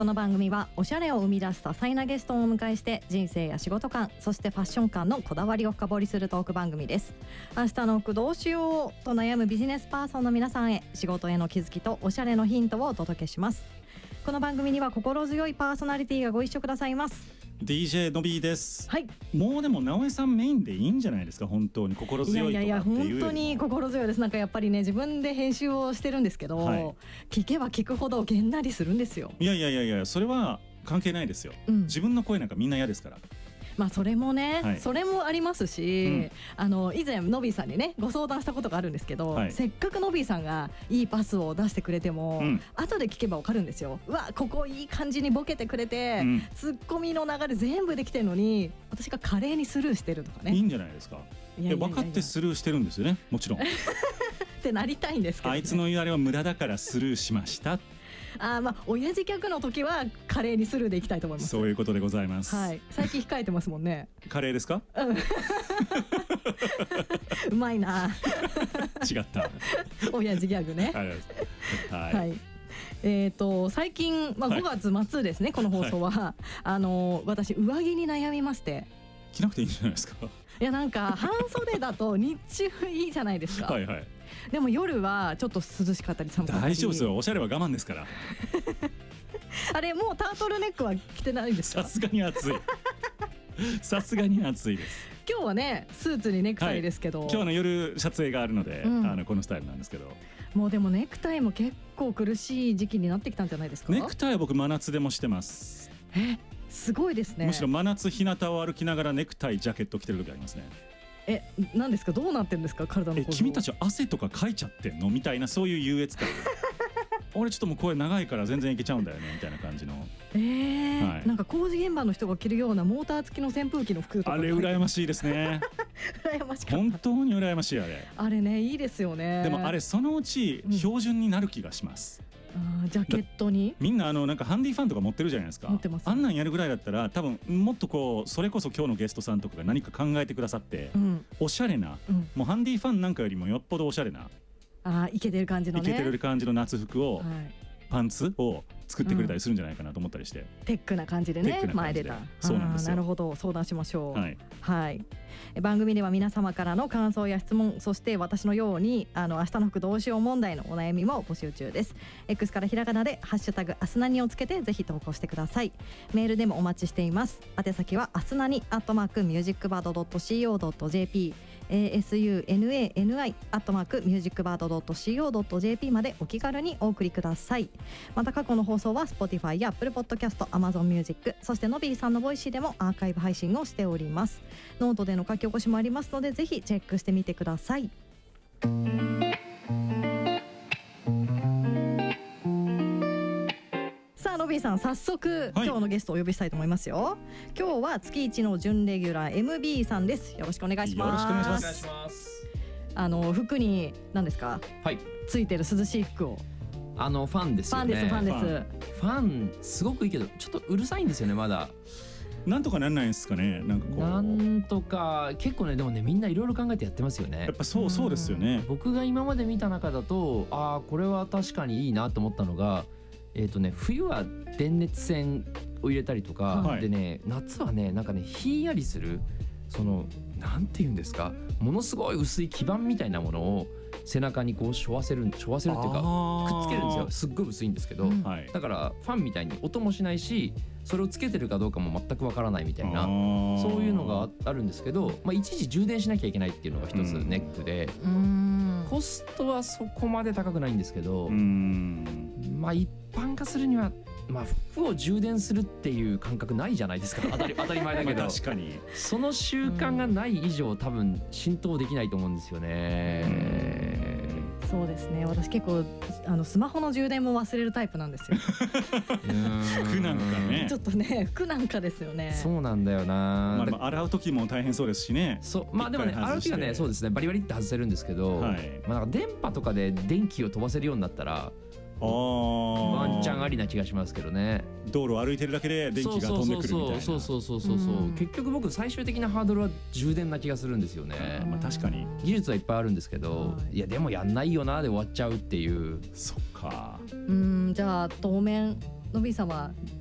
この番組はおしゃれを生み出す多彩なゲストをお迎えして人生や仕事観、そしてファッション観のこだわりを深掘りするトーク番組です。明日の服どうしようと悩むビジネスパーソンの皆さんへ、仕事への気づきとおしゃれのヒントをお届けします。この番組には心強いパーソナリティがご一緒くださいます。 DJ のびーです。 はい。 もうでも直江さんメインでいいんじゃないですか。本当に心強いとかっていう。 いや本当に心強いです。なんかやっぱりね、自分で編集をしてるんですけど、はい、聞けば聞くほどげんなりするんですよ。 いやそれは関係ないですよ、自分の声なんかみんな嫌ですから。 まあそれもね、はい、それもありますし、以前のびーさんにねご相談したことがあるんですけど、はい、せっかくのびーさんがいいパスを出してくれても、後で聞けば分かるんですよ。うわ、ここいい感じにボケてくれて、ツッコミの流れ全部できてるのに私が華麗にスルーしてるとかね。 いいんじゃないですか。分かってスルーしてるんですよね、もちろんってなりたいんですけど、ね、 あいつの言われは無駄だからスルーしましたまあ親父客の時はカレーにスルーでいきたいと思います。 そういうことでございます、 はい、最近控えてますもんね。 カレーですか？ うまいな。 違った親父ギャグね。 はい、 はい、最近、5月末ですね、この放送は、私上着に悩みまして。 着なくていいんじゃないですか。 いや、なんか半袖だと日中いいじゃないですか。 はいはい。 でも夜はちょっと涼しかったり寒かったり。 大丈夫ですよ、おしゃれは我慢ですからあれ、もうタートルネックは着てないんですか？ さすがに暑いさすがに暑いです。 今日はねスーツにネクタイですけど、 今日の夜撮影があるので、このスタイルなんですけど、 もうでもネクタイも結構苦しい時期になってきたんじゃないですか？ ネクタイは僕真夏でもしてます。 すごいですね。 むしろ真夏日向を歩きながらネクタイジャケット着てる時ありますね。 何ですか？どうなってるんですか？体の構造。 君たちは汗とかかいちゃってんのみたいな、そういう優越感俺ちょっともう声長いから全然いけちゃうんだよねみたいな感じの、 はい、なんか工事現場の人が着るようなモーター付きの扇風機の服とか、 あれ羨ましいですね羨ましかった。 本当に羨ましい。 あれね、いいですよね。 でもあれそのうち標準になる気がします、 ジャケットにみんななんかハンディファンとか持ってるじゃないですか。 持ってます。 あんなんやるぐらいだったら多分もっとこう、それこそ今日のゲストさんとかが何か考えてくださって、おしゃれな、もうハンディファンなんかよりもよっぽどおしゃれな、 イケてる感じのね、 イケてる感じの夏服を、パンツを作ってくれたりするんじゃないかなと思ったりして、 テックな感じでね、前出た。 そうなんですよ。 なるほど、相談しましょう。 はい、 番組では皆様からの感想や質問、そして私のように明日の服どうしよう問題のお悩みも募集中です。 X からひらがなでハッシュタグアスナニをつけてぜひ投稿してください。メールでもお待ちしています。宛先はアスナニ@musicbird.co.jp asunani@musicbird.co.jp までお気軽にお送りください。また過去の放送は Spotify や Apple Podcast、Amazon Music、 そしてのびーさんのボイシーでもアーカイブ配信をしております。ノートでの書き起こしもありますのでぜひチェックしてみてください。さあのびーさん、早速、今日のゲストをお呼びしたいと思いますよ。今日は月一の準レギュラー MB さんです。よろしくお願いします。 よろしくお願いします。 服に何ですか、ついてる涼しい服をファンですよね。 ファンです。 ファンすごくいいけどちょっとうるさいんですよね。まだなんとかなんないんですかね。 なんとか結構ね、でもね、みんないろいろ考えてやってますよね。 やっぱそうですよね。 僕が今まで見た中だとこれは確かにいいなと思ったのが、冬は電熱線を入れたりとか、でね、夏はね、なんかね、ひんやりするなんていうんですか、ものすごい薄い基板みたいなものを背中にこうしょわせるっていうかくっつけるんですよ。すっごい薄いんですけど、だからファンみたいに音もしないし、それをつけてるかどうかも全くわからないみたいな、そういうのがあるんですけど、一時充電しなきゃいけないっていうのが一つネックで、コストはそこまで高くないんですけど、一般化するには服を充電するっていう感覚ないじゃないですか。当たり前だけど確かにその習慣がない以上多分浸透できないと思うんですよね。 そうですね。私結構スマホの充電も忘れるタイプなんですよ。 服なんかね、 ちょっとね、服なんかですよね。 そうなんだよな。 洗う時も大変そうですしね。 でもね、洗う時はね、そうですね、バリバリって外せるんですけど、なんか電波とかで電気を飛ばせるようになったらワンチャンありな気がしますけどね。 道路を歩いてるだけで電気が飛んでくるみたいな。 そう結局僕最終的なハードルは充電な気がするんですよね。 確かに技術はいっぱいあるんですけど、いやでもやんないよなで終わっちゃうっていう。 そっか。 じゃあ当面のびさんは